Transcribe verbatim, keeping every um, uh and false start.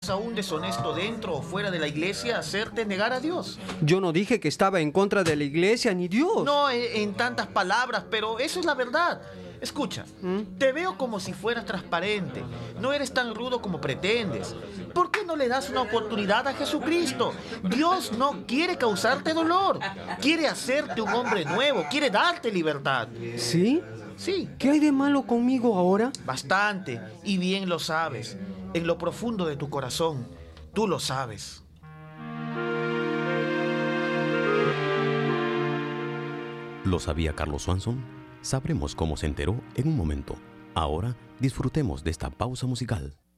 a un deshonesto dentro o fuera de la iglesia hacerte negar a Dios. Yo no dije que estaba en contra de la iglesia ni Dios. No en, en tantas palabras, pero eso es la verdad. Escucha, ¿Mm? te veo como si fueras transparente. No eres tan rudo como pretendes. ¿Por qué no le das una oportunidad a Jesucristo? Dios no quiere causarte dolor. Quiere hacerte un hombre nuevo. Quiere darte libertad. ¿Sí? Sí. ¿Qué hay de malo conmigo ahora? Bastante. Y bien lo sabes. En lo profundo de tu corazón, tú lo sabes. ¿Lo sabía Carlos Swanson? Sabremos cómo se enteró en un momento. Ahora disfrutemos de esta pausa musical.